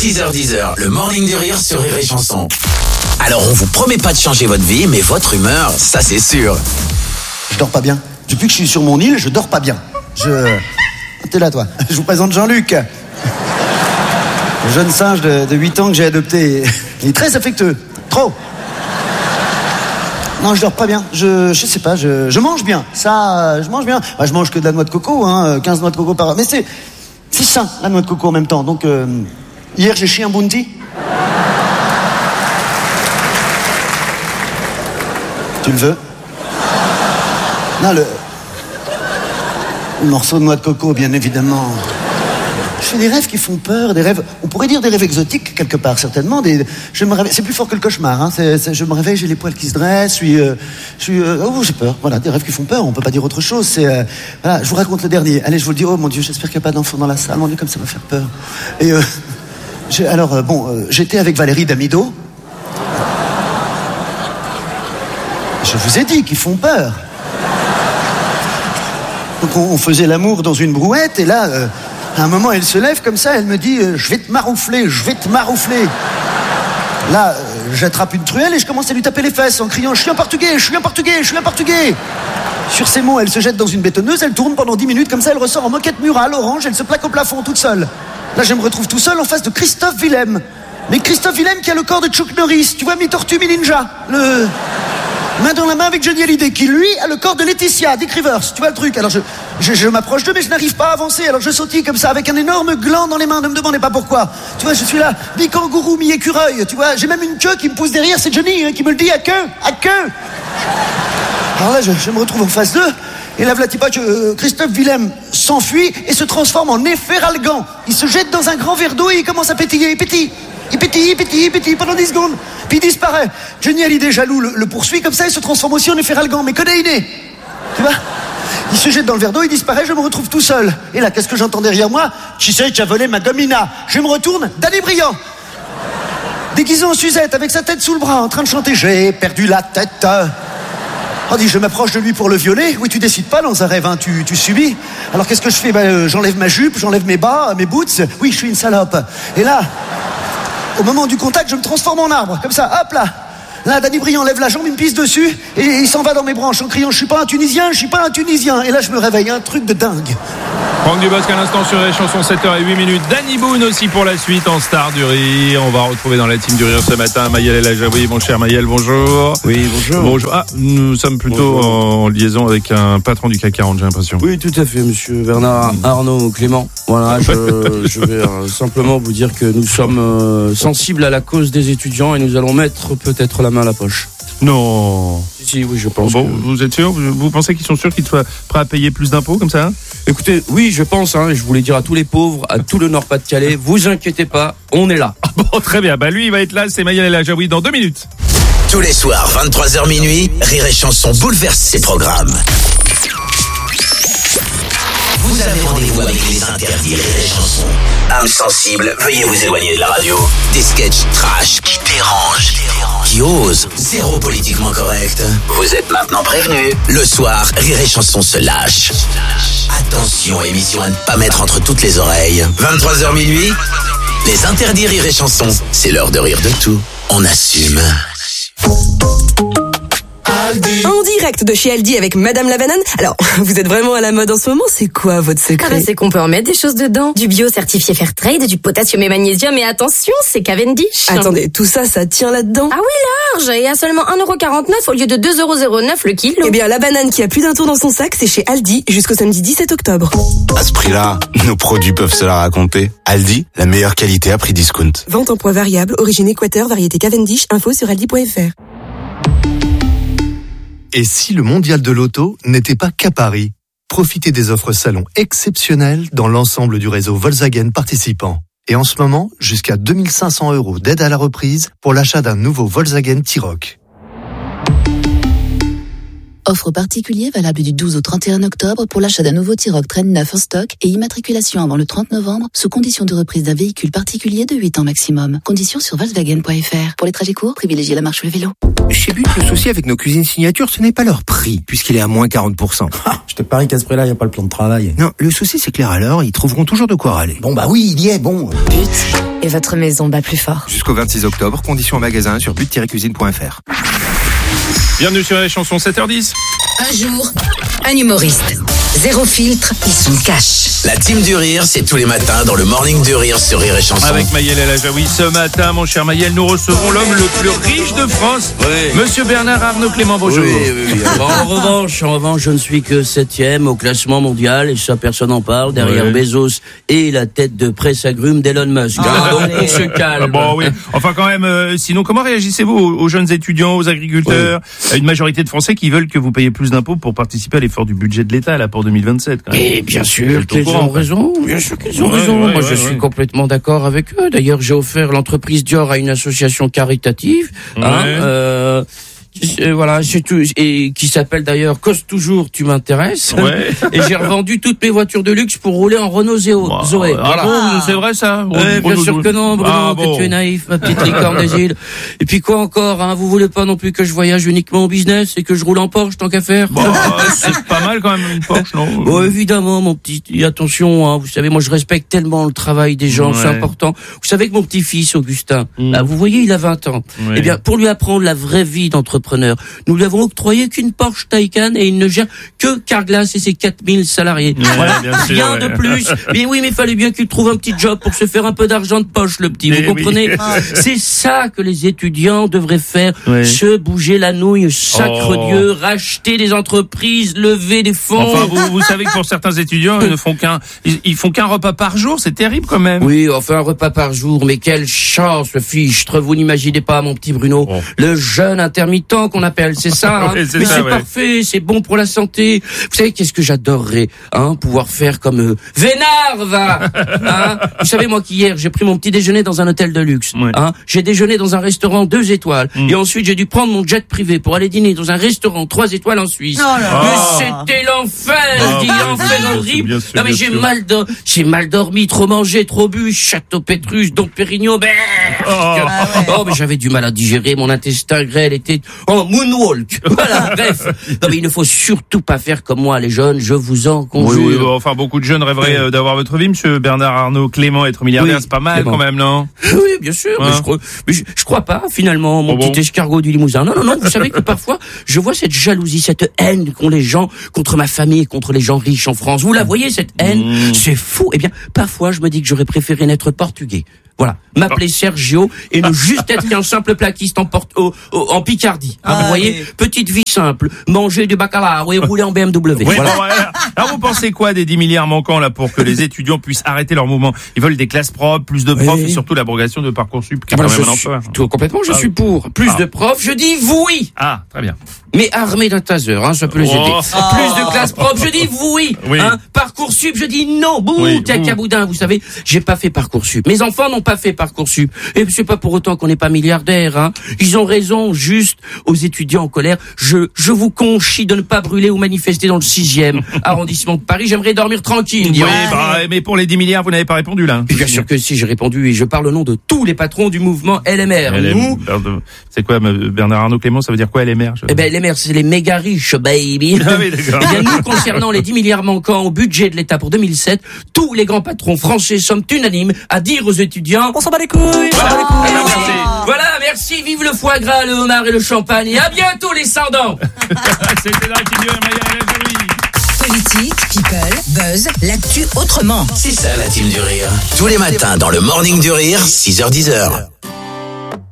6h10, le Morning du Rire sur Rire et Chanson. Alors on vous promet pas de changer votre vie, mais votre humeur, ça c'est sûr. Je dors pas bien. Depuis que je suis sur mon île, je dors pas bien. T'es là toi. Je vous présente Jean-Luc. Le jeune singe de 8 ans que j'ai adopté. Il est très affectueux. Trop. Non, je dors pas bien. Je sais pas, je mange bien. Ça, je mange bien. Bah, je mange que de la noix de coco, 15 noix de coco par heure. Mais c'est sain, la noix de coco en même temps. Donc, hier, j'ai chié un bounty. Tu le veux? Non, le morceau de noix de coco, bien évidemment. Je fais des rêves qui font peur, des rêves, on pourrait dire des rêves exotiques quelque part, certainement. Je me réveille, c'est plus fort que le cauchemar. Je me réveille, j'ai les poils qui se dressent, j'ai peur. Voilà, des rêves qui font peur. On peut pas dire autre chose. Voilà, je vous raconte le dernier. Allez, je vous le dis. Oh mon Dieu, j'espère qu'il n'y a pas d'enfant dans la salle. Mon Dieu, comme ça va faire peur. Et j'étais avec Valérie Damido. Je vous ai dit qu'ils font peur. Donc on faisait l'amour dans une brouette et là. À un moment, elle se lève comme ça, elle me dit « Je vais te maroufler, je vais te maroufler ». Là, j'attrape une truelle et je commence à lui taper les fesses en criant « Je suis un Portugais, je suis un Portugais, je suis un Portugais ». Sur ces mots, elle se jette dans une bétonneuse, elle tourne pendant 10 minutes, comme ça, elle ressort en moquette murale, orange, elle se plaque au plafond toute seule. Là, je me retrouve tout seul en face de Christophe Willem. Mais Christophe Willem qui a le corps de Chuck Norris, tu vois, mi-tortue, mi-ninja. Main dans la main avec Johnny Hallyday, qui lui a le corps de Laetitia, Dick Rivers, tu vois le truc. Alors je m'approche d'eux, mais je n'arrive pas à avancer. Alors je sautille comme ça, avec un énorme gland dans les mains, ne me demandez pas pourquoi. Tu vois, je suis là, mi-kangourou, mi-écureuil, tu vois. J'ai même une queue qui me pousse derrière, c'est Johnny qui me le dit à queue. Alors là, je me retrouve en face d'eux, et là, Christophe Willem s'enfuit et se transforme en Néferalgan. Il se jette dans un grand verre d'eau et il commence à pétiller, il pétille pendant 10 secondes. Puis il disparaît. Johnny Hallyday, jaloux, le poursuit comme ça, il se transforme aussi en Néferalgan, mais codéiné. Tu vois? Il se jette dans le verre d'eau, il disparaît, je me retrouve tout seul. Et là, qu'est-ce que j'entends derrière moi? Qui c'est qui a volé ma domina? Je me retourne, Danny Briand. Déguisé en Suzette, avec sa tête sous le bras, en train de chanter « J'ai perdu la tête ». On dit, je m'approche de lui pour le violer. Oui, tu décides pas dans un rêve, tu subis. Alors qu'est-ce que je fais? J'enlève ma jupe, j'enlève mes bas, mes boots. Oui, je suis une salope. Et là, au moment du contact, je me transforme en arbre, comme ça, hop là. Là, Danny Briand lève la jambe, il me pisse dessus, et il s'en va dans mes branches en criant « Je suis pas un Tunisien, je suis pas un Tunisien ». Et là, je me réveille, un truc de dingue. Franck Dubosc à l'instant sur les chansons, 7h08. Danny Boone aussi pour la suite en star du rire. On va retrouver dans la team du rire ce matin Maël El Ajaoui. Mon cher Maël, bonjour. Oui, bonjour. Bonjour. Ah, nous sommes plutôt en liaison avec un patron du CAC 40, j'ai l'impression. Oui, tout à fait, monsieur Bernard Arnault Clément. Voilà, je vais simplement vous dire que nous sommes sensibles à la cause des étudiants et nous allons mettre peut-être la main à la poche. Non. Si, oui, je pense. Bon, vous êtes sûr? Vous pensez qu'ils sont sûrs qu'ils soient prêts à payer plus d'impôts comme ça? Écoutez, oui, je pense, je voulais dire à tous les pauvres, à tout le Nord-Pas-de-Calais, vous inquiétez pas, on est là. Bon, très bien. Lui, il va être là, c'est Maël El Ajaoui dans 2 minutes. Tous les soirs, 23h minuit, Rire et Chanson bouleverse ses programmes. Vous avez rendez-vous avec les interdits Rire et Chanson. Âme sensible, veuillez vous éloigner de la radio. Des sketchs trash qui dérangent, qui osent. Zéro politiquement correct. Vous êtes maintenant prévenus. Le soir, Rire et Chanson se lâche. Attention, émission à ne pas mettre entre toutes les oreilles. 23h minuit, les interdits Rire et Chanson. C'est l'heure de rire de tout. On assume. En direct de chez Aldi avec Madame la Banane. Alors, vous êtes vraiment à la mode en ce moment, c'est quoi votre secret? C'est qu'on peut en mettre des choses dedans. Du bio certifié Fairtrade, du potassium et magnésium, et attention, c'est Cavendish. Attendez, tout ça tient là-dedans? Ah oui, large, et à seulement 1,49€ au lieu de 2,09€ le kilo. Eh bien, la banane qui a plus d'un tour dans son sac, c'est chez Aldi jusqu'au samedi 17 octobre. À ce prix-là, nos produits peuvent se la raconter. Aldi, la meilleure qualité à prix discount. Vente en poids variable, origine Équateur, variété Cavendish, info sur aldi.fr. Et si le mondial de l'auto n'était pas qu'à Paris? Profitez des offres salon exceptionnelles dans l'ensemble du réseau Volkswagen participant. Et en ce moment, jusqu'à 2 500 € d'aide à la reprise pour l'achat d'un nouveau Volkswagen T-Roc. Offre particulier valable du 12 au 31 octobre pour l'achat d'un nouveau T-Roc Train 9 en stock et immatriculation avant le 30 novembre sous condition de reprise d'un véhicule particulier de 8 ans maximum. Conditions sur Volkswagen.fr. Pour les trajets courts, privilégiez la marche ou le vélo. Chez But, le souci avec nos cuisines signature, ce n'est pas leur prix, puisqu'il est à moins 40%. Je te parie qu'à ce prix-là, il n'y a pas le plan de travail. Non, le souci c'est que les râleurs, ils trouveront toujours de quoi râler. Bon bah oui, il y est, bon. But, Et votre maison bat plus fort. Jusqu'au 26 octobre, conditions en magasin sur but-cuisine.fr. Bienvenue sur les chansons 7h10. Un jour, un humoriste. Zéro filtre, il se cache. La team du rire, c'est tous les matins dans le Morning du Rire sur Rire et Chanson. Avec Maël El Ajaoui, ce matin, mon cher Maël, nous recevons l'homme le plus riche de France, Monsieur Bernard Arnault Clément, bonjour. Oui. En revanche, je ne suis que 7e au classement mondial, et ça, personne n'en parle, derrière Bezos et la tête de presse-agrumes d'Elon Musk. Donc, on se calme. Bon, oui. Enfin, quand même, sinon, comment réagissez-vous aux jeunes étudiants, aux agriculteurs, à une majorité de Français qui veulent que vous payiez plus d'impôts pour participer à l'effort du budget de l'État, là, pour 2027, quand même. Et bien sûr qu'ils ont raison, bien sûr qu'ils ont raison. Moi, je suis complètement d'accord avec eux. D'ailleurs, j'ai offert l'entreprise Dior à une association caritative. Voilà, c'est tout, et qui s'appelle d'ailleurs Cause toujours, tu m'intéresses. Et j'ai revendu toutes mes voitures de luxe pour rouler en Renault Zoé. Voilà. C'est vrai ça? Bien sûr que non, Bruno, que tu es naïf, ma petite licorne des îles. Et puis quoi encore, hein, vous voulez pas non plus que je voyage uniquement en business et que je roule en Porsche tant qu'à faire? C'est pas mal quand même une Porsche, non? Bon, évidemment, mon petit, attention, hein, vous savez, moi je respecte tellement le travail des gens, c'est important. Vous savez que mon petit-fils, Augustin, là, vous voyez, il a 20 ans. Eh bien, pour lui apprendre la vraie vie d'entrepreneur, nous lui avons octroyé qu'une Porsche Taycan et il ne gère que Carglass et ses 4000 salariés. Voilà, rien de plus. Mais oui, mais il fallait bien qu'il trouve un petit job pour se faire un peu d'argent de poche, le petit. Vous comprenez? C'est ça que les étudiants devraient faire. Se bouger la nouille, sacre Dieu, racheter des entreprises, lever des fonds. Enfin, vous savez que pour certains étudiants, ils font qu'un repas par jour. C'est terrible quand même. Oui, enfin, un repas par jour. Mais quelle chance, le fichtre. Vous n'imaginez pas, mon petit Bruno. Le jeune intermittent qu'on appelle, c'est ça, hein. Mais c'est parfait, c'est bon pour la santé. Vous savez qu'est-ce que j'adorerais, hein, pouvoir faire comme Vénard, va, hein. Vous savez, moi qu'hier j'ai pris mon petit déjeuner dans un hôtel de luxe, hein. J'ai déjeuné dans un restaurant 2 étoiles et ensuite j'ai dû prendre mon jet privé pour aller dîner dans un restaurant 3 étoiles en Suisse. Mais c'était l'enfer, l'enfer horrible. Non mais j'ai mal dormi, trop mangé, trop bu, Château Pétrus, Dom Pérignon, mais j'avais du mal à digérer, mon intestin grêle était en moonwalk. Voilà, bref. Non, mais il ne faut surtout pas faire comme moi, les jeunes, je vous en conjure. Oui, enfin, beaucoup de jeunes rêveraient d'avoir votre vie, monsieur Bernard Arnault Clément, être milliardaire, c'est pas mal quand même, non? Oui, bien sûr, mais je crois pas, finalement, mon petit escargot du Limousin. Non, vous savez que parfois, je vois cette jalousie, cette haine qu'ont les gens contre ma famille, contre les gens riches en France. Vous la voyez, cette haine? C'est fou. Eh bien, parfois, je me dis que j'aurais préféré n'être portugais. Voilà, m'appeler Sergio et ne juste être qu'un simple plaquiste en Picardie. Vous voyez, petite vie simple, manger du bacalao et rouler en BMW. Voilà. Alors vous pensez quoi des 10 milliards manquants là pour que les étudiants puissent arrêter leur mouvement? Ils veulent des classes propres, plus de profs et surtout l'abrogation de Parcoursup qui est quand même un enfer. Complètement, je suis pour. Plus de profs, je dis oui. Ah, très bien. Mais armé d'un taser, hein, ça peut les aider. Plus de classes propres, je dis oui. Hein, Parcoursup, je dis non. Cacaboudin, vous savez, j'ai pas fait Parcoursup. Mes enfants n'ont pas fait Parcoursup. Et c'est pas pour autant qu'on n'est pas milliardaire, hein. Ils ont raison, juste aux étudiants en colère. Je vous conchie de ne pas brûler ou manifester dans le 6e arrondissement de Paris. J'aimerais dormir tranquille. Mais pour les 10 milliards, vous n'avez pas répondu, là. Bien sûr que si, j'ai répondu et je parle au nom de tous les patrons du mouvement LMR. C'est quoi, Bernard Arnault Clément, ça veut dire quoi, LMR? LMR, c'est les méga riches, baby. Eh bien, nous, concernant les 10 milliards manquants au budget de l'État pour 2007, tous les grands patrons français sommes unanimes à dire aux étudiants, on s'en bat les couilles. Voilà, merci, vive le foie gras, le homard et le champagne, et à bientôt les sans-dents. C'était la team du rire, Maël El Ajaoui. Politique, people, buzz, l'actu autrement. C'est ça la team du rire. Tous les matins dans le Morning du Rire, 6h-10h.